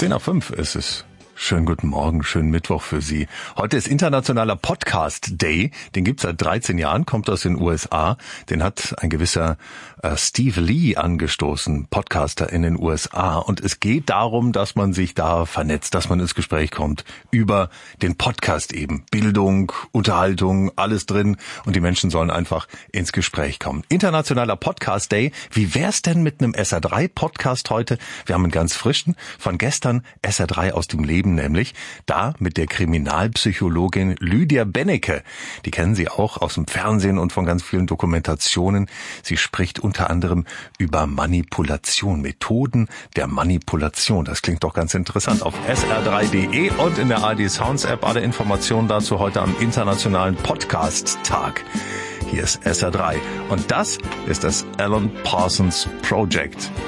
10:05 ist es. Schönen guten Morgen, schönen Mittwoch für Sie. Heute ist internationaler Podcast Day. Den gibt's seit 13 Jahren, kommt aus den USA. Den hat ein gewisser Steve Lee angestoßen, Podcaster in den USA. Und es geht darum, dass man sich da vernetzt, dass man ins Gespräch kommt über den Podcast eben. Bildung, Unterhaltung, alles drin. Und die Menschen sollen einfach ins Gespräch kommen. Internationaler Podcast Day. Wie wär's denn mit einem SR3-Podcast heute? Wir haben einen ganz frischen von gestern, SR3 aus dem Leben nämlich. Da mit der Kriminalpsychologin Lydia Bennecke. Die kennen Sie auch aus dem Fernsehen und von ganz vielen Dokumentationen. Sie spricht unter anderem über Manipulation, Methoden der Manipulation. Das klingt doch ganz interessant. Auf sr3.de und in der ARD Sounds App alle Informationen dazu heute am Internationalen Podcast-Tag. Hier ist SR3 und das ist das Alan Parsons Project.